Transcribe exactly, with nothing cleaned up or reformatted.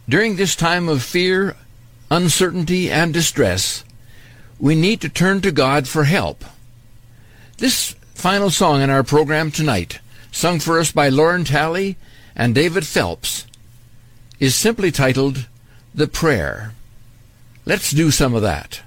During this time of fear, uncertainty, and distress, we need to turn to God for help. This final song in our program tonight, sung for us by Lauren Talley and David Phelps, is simply titled The Prayer. Let's do some of that.